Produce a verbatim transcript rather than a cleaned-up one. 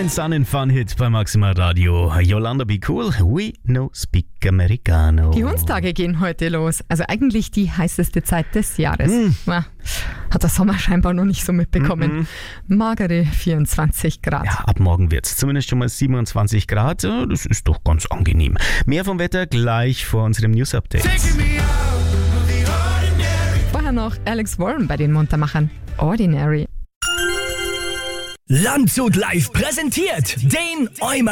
Ein Sun-and-Fun-Hit bei Maxima Radio. Yolanda Be Cool, we no speak Americano. Die Hundstage gehen heute los. Also eigentlich die heißeste Zeit des Jahres. Mm. Na, hat der Sommer scheinbar noch nicht so mitbekommen. Mm-mm. Magere vierundzwanzig Grad. Ja, ab morgen wird's zumindest schon mal siebenundzwanzig Grad. Ja, das ist doch ganz angenehm. Mehr vom Wetter gleich vor unserem News-Update. Vorher noch Alex Warren bei den Muntermachern. Ordinary. Landshut live präsentiert den Eumer